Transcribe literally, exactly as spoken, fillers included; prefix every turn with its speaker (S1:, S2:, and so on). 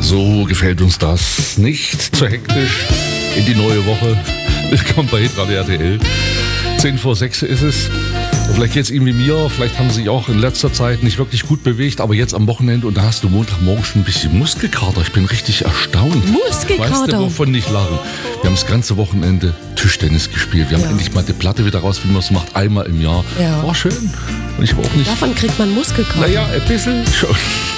S1: So gefällt uns das. Nicht zu hektisch in die neue Woche. Willkommen bei Hitradio R T L. zehn vor sechs ist es. Vielleicht geht es Ihnen wie mir, vielleicht haben Sie sich auch in letzter Zeit nicht wirklich gut bewegt, aber jetzt am Wochenende und da hast du Montagmorgen schon ein bisschen Muskelkater. Ich bin richtig erstaunt.
S2: Muskelkater?
S1: Weißt du, wovon nicht lachen? Wir haben das ganze Wochenende Tischtennis gespielt. Wir haben
S2: ja.
S1: endlich mal die Platte wieder raus, wie man es macht, einmal im Jahr.
S2: Ja.
S1: War schön. Und ich war auch nicht...
S2: Davon kriegt man Muskelkater.
S1: Naja, ein bisschen schon.